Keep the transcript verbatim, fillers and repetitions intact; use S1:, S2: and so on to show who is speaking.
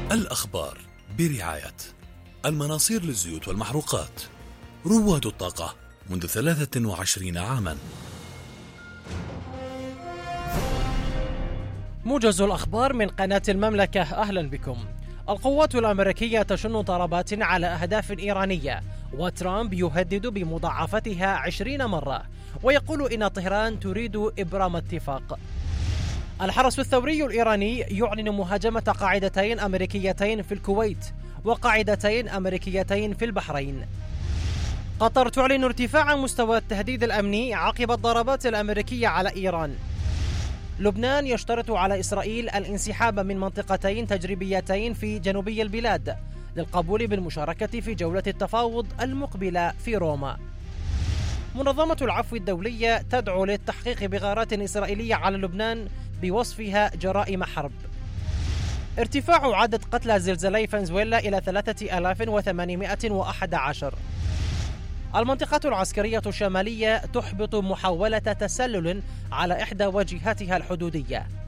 S1: الأخبار برعاية المناصير للزيوت والمحروقات، رواد الطاقة منذ ثلاثة وعشرين عاما.
S2: موجز الأخبار من قناة المملكة، أهلا بكم. القوات الأمريكية تشن ضربات على أهداف إيرانية، وترامب يهدد بمضاعفتها عشرين مرة، ويقول إن طهران تريد إبرام اتفاق. الحرس الثوري الإيراني يعلن مهاجمة قاعدتين أمريكيتين في الكويت وقاعدتين أمريكيتين في البحرين. قطر تعلن ارتفاع مستوى التهديد الأمني عقب الضربات الأمريكية على إيران. لبنان يشترط على إسرائيل الانسحاب من منطقتين تجريبيتين في جنوبي البلاد للقبول بالمشاركة في جولة التفاوض المقبلة في روما. منظمة العفو الدولية تدعو للتحقيق بغارات إسرائيلية على لبنان بوصفها جرائم حرب. ارتفاع عدد قتلى زلزالي فنزويلا إلى ثلاثة آلاف وثمانمائة وأحد عشر. المنطقة العسكرية الشمالية تحبط محاولة تسلل على إحدى واجهاتها الحدودية.